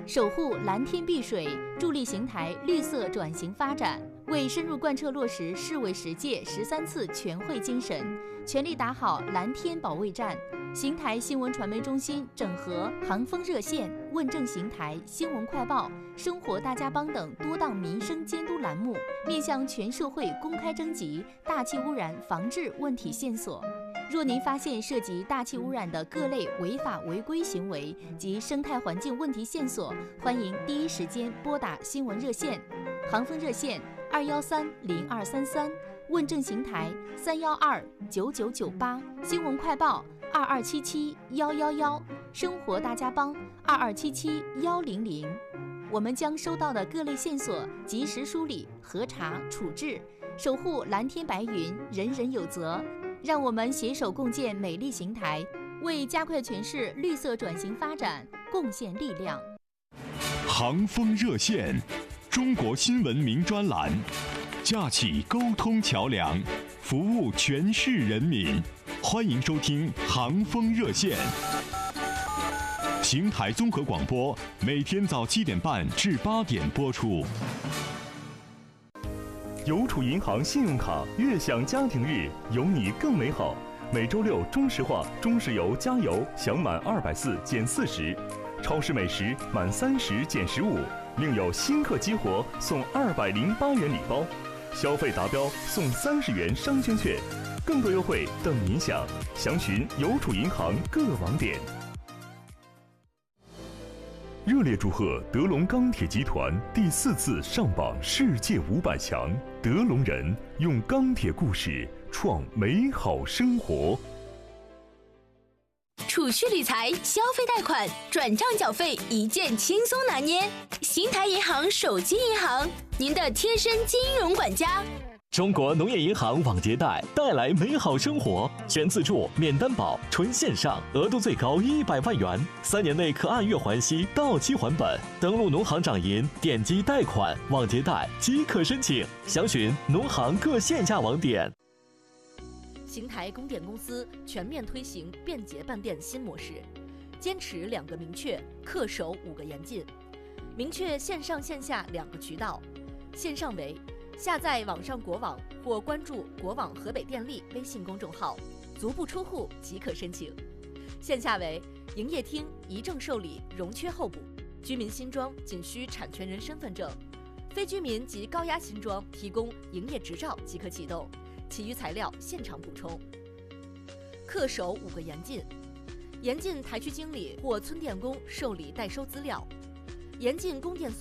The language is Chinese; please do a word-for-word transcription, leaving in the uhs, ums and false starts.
守护蓝天碧水，助力邢台绿色转型发展。为深入贯彻落实市委十届十三次全会精神，全力打好蓝天保卫战。邢台新闻传媒中心整合航风热线、问政邢台、新闻快报、生活大家帮等多档民生监督栏目，面向全社会公开征集大气污染防治问题线索。若您发现涉及大气污染的各类违法违规行为及生态环境问题线索，欢迎第一时间拨打新闻热线，航风热线二幺三零二三三，问政邢台三幺二九九九八，新闻快报二二七七幺幺幺，生活大家帮二二七七幺零零。我们将收到的各类线索及时梳理、核查、处置，守护蓝天白云，人人有责。让我们携手共建美丽邢台，为加快全市绿色转型发展贡献力量。 航风热线，中国新闻名专栏，架起沟通桥梁，服务全市人民。欢迎收听航风热线。邢台综合广播每天早七点半至八点播出。 邮储银行信用卡悦享家庭日，有你更美好。每周六中石化、中石油加油享满二百四减四十，超市美食满三十减十五，另有新客激活送二百零八元礼包，消费达标送三十元商圈券，更多优惠等您享。详询邮储银行各网点。热烈祝贺德龙钢铁集团第四次上榜世界五百强，德龙人用钢铁故事创美好生活。 储蓄理财、消费贷款、转账缴费一键轻松拿捏。邢台银行手机银行，您的贴身金融管家。 中国农业银行网结贷带来美好生活，全自助、免担保、纯线上，额度最高一百万元，三年内可按月还息，到期还本。登录农行掌银，点击贷款、网结贷即可申请。详询农行各线下网点。 邢台供电公司全面推行便捷办电新模式，坚持两个明确，恪守五个严禁。明确线上线下两个渠道，线上为下载网上国网或关注国网河北电力微信公众号，足不出户即可申请；线下为营业厅一证受理，容缺候补。居民新装仅需产权人身份证，非居民及高压新装提供营业执照即可启动，其余材料现场补充。恪守五个严禁：严禁台区经理或村电工受理代收资料，严禁供电